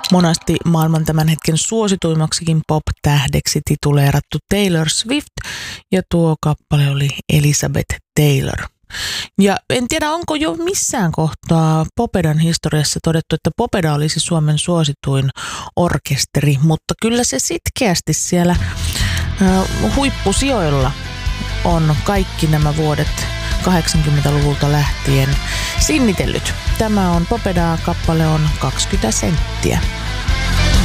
monasti maailman tämän hetken suosituimmaksikin pop-tähdeksi tituleerattu Taylor Swift, ja tuo kappale oli Elizabeth Taylor. Ja en tiedä, onko jo missään kohtaa Popedan historiassa todettu, että Popeda olisi Suomen suosituin orkesteri, mutta kyllä se sitkeästi siellä huippusijoilla on kaikki nämä vuodet 80-luvulta lähtien sinnitellyt. Tämä on Popedaa, kappale on 20 senttiä.